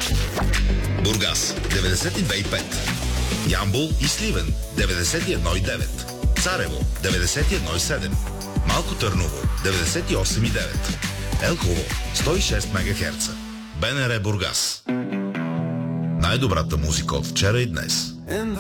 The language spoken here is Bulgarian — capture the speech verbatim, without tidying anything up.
Бургас деветдесет и две и пет, Ямбол и Сливен деветдесет и едно и девет, Царево деветдесет и едно и седем, Малко Търново деветдесет и осем и девет, Елхово сто и шест мегахерца. БНР Бургас. Най-добрата музика от вчера и днес.